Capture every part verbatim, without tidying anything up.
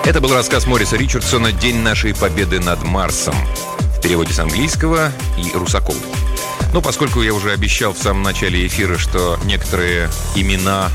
Это был рассказ Мориса Ричардсона «День нашей победы над Марсом» в переводе с английского и Русаковой. Но поскольку я уже обещал в самом начале эфира, что некоторые имена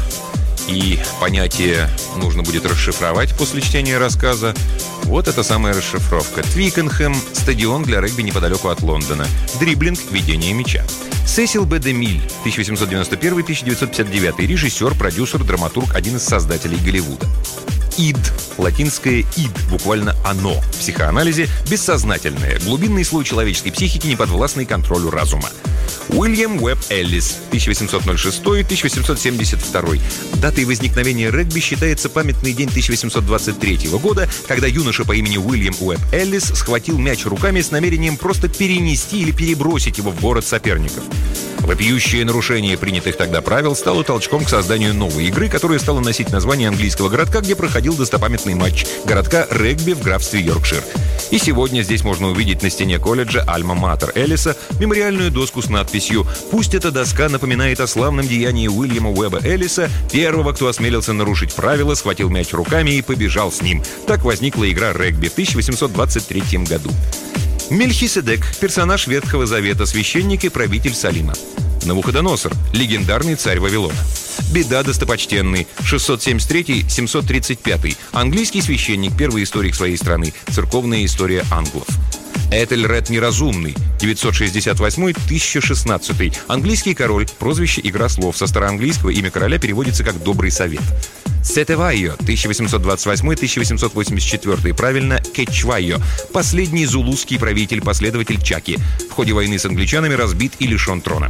и понятия нужно будет расшифровать после чтения рассказа, вот эта самая расшифровка. Твикенхэм – стадион для регби неподалеку от Лондона. Дриблинг – ведение мяча. Сесил Б. де Миль, тысяча восемьсот девяносто первый — тысяча девятьсот пятьдесят девятый, режиссер, продюсер, драматург, один из создателей Голливуда. Ид, латинское «ид», буквально «оно». В психоанализе – бессознательное, глубинный слой человеческой психики, неподвластный контролю разума. Уильям Уэбб Эллис, тысяча восемьсот шестой — тысяча восемьсот семьдесят второй. Датой возникновения регби считается памятный день тысяча восемьсот двадцать третьего года, когда юноша по имени Уильям Уэбб Эллис схватил мяч руками с намерением просто перенести или перебросить его в город соперников. Вопиющее нарушение принятых тогда правил стало толчком к созданию новой игры, которая стала носить название английского городка, где проходил достопамятный матч – городка регби в графстве Йоркшир. И сегодня здесь можно увидеть на стене колледжа Альма-Матер Эллиса мемориальную доску с надписью «Пусть эта доска напоминает о славном деянии Уильяма Уэбба Эллиса, первого, кто осмелился нарушить правила, схватил мяч руками и побежал с ним». Так возникла игра регби в тысяча восемьсот двадцать третьем году. Мельхиседек – персонаж Ветхого Завета, священник и правитель Салима. Навуходоносор – легендарный царь Вавилона. Беда достопочтенный, шестьсот семьдесят третий — семьсот тридцать пятый. Английский священник, первый историк своей страны. Церковная история англов. Этельред Неразумный, девятьсот шестьдесят восьмой — тысяча шестнадцатый. Английский король, прозвище «Игра слов». Со староанглийского имя короля переводится как «добрый совет». Сетевайо, тысяча восемьсот двадцать восьмой — тысяча восемьсот восемьдесят четвёртый. Правильно, Кечвайо. Последний зулусский правитель, последователь Чаки. В ходе войны с англичанами разбит и лишен трона.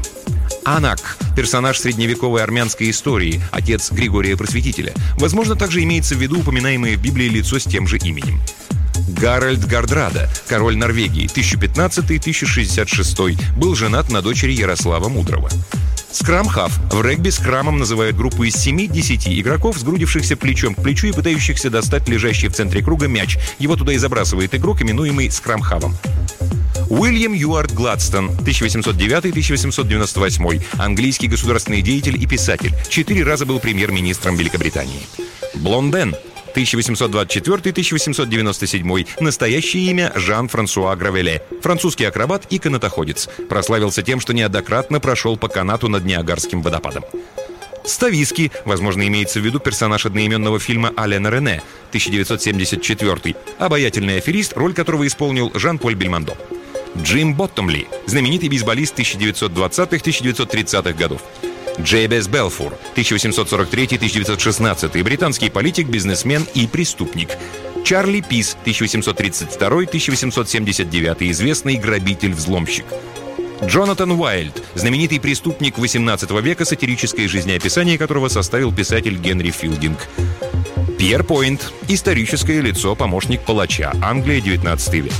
Анак – персонаж средневековой армянской истории, отец Григория Просветителя. Возможно, также имеется в виду упоминаемое в Библии лицо с тем же именем. Гарольд Гардрада, король Норвегии, тысяча пятнадцатый — тысяча шестьдесят шестой. Был женат на дочери Ярослава Мудрого. Скрам-хав. В регби скрамом называют группу из семи-десяти игроков, сгрудившихся плечом к плечу и пытающихся достать лежащий в центре круга мяч. Его туда и забрасывает игрок, именуемый скрам-хавом. Уильям Юарт Гладстон, тысяча восемьсот девятый — тысяча восемьсот девяносто восьмой. Английский государственный деятель и писатель. Четыре раза был премьер-министром Великобритании. Блонден. тысяча восемьсот двадцать четвёртый — тысяча восемьсот девяносто седьмой. Настоящее имя Жан-Франсуа Гравеле. Французский акробат и канатоходец. Прославился тем, что неоднократно прошел по канату над Ниагарским водопадом. Стависки, возможно, имеется в виду персонаж одноименного фильма Алена Рене, тысяча девятьсот семьдесят четвёртый. Обаятельный аферист, роль которого исполнил Жан-Поль Бельмондо. Джим Боттомли, знаменитый бейсболист тысяча девятьсот двадцатых — тысяча девятьсот тридцатых годов. Джейбес Белфур, тысяча восемьсот сорок третий — тысяча девятьсот шестнадцатый, британский политик, бизнесмен и преступник. Чарли Пис, тысяча восемьсот тридцать второй — тысяча восемьсот семьдесят девятый, известный грабитель-взломщик. Джонатан Уайльд, знаменитый преступник восемнадцатого века, сатирическое жизнеописание которого составил писатель Генри Филдинг. Пьер Пойнт, историческое лицо, помощник палача, Англия, девятнадцатый век.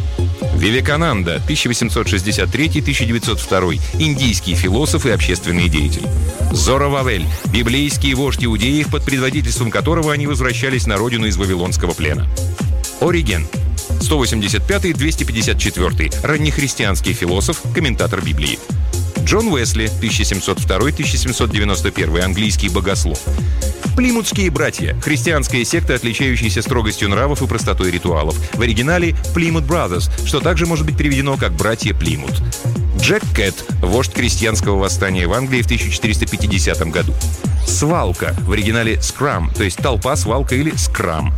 Вивекананда, тысяча восемьсот шестьдесят третий — тысяча девятьсот второй, индийский философ и общественный деятель. Зоровавель, библейский вождь иудеев, под предводительством которого они возвращались на родину из вавилонского плена. Ориген, сто восемьдесят пятый — двести пятьдесят четвёртый, раннехристианский философ, комментатор Библии. Джон Уэсли, тысяча семьсот второй — тысяча семьсот девяносто первый, английский богослов. Плимутские братья – христианская секта, отличающаяся строгостью нравов и простотой ритуалов. В оригинале Plymouth Brothers, что также может быть переведено как «братья Плимут». Джек Кэт – вождь крестьянского восстания в Англии в тысяча четыреста пятидесятом году. Свалка – в оригинале «скрам», то есть толпа, свалка или «скрам».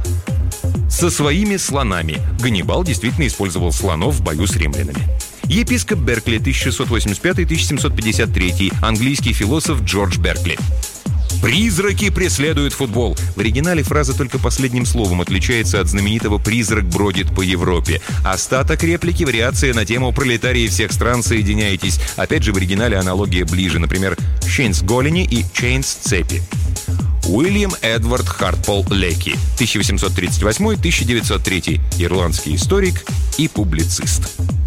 Со своими слонами. Ганнибал действительно использовал слонов в бою с римлянами. Епископ Беркли, тысяча шестьсот восемьдесят пятый — тысяча семьсот пятьдесят третий, английский философ Джордж Беркли. «Призраки преследуют футбол». В оригинале фраза только последним словом отличается от знаменитого «призрак бродит по Европе». Остаток реплики — вариация на тему «Пролетарии всех стран, соединяйтесь». Опять же, в оригинале аналогия ближе. Например, «Chains голени» и «Chains цепи». Уильям Эдвард Хартпол Леки, тысяча восемьсот тридцать восьмой — тысяча девятьсот третий, ирландский историк и публицист.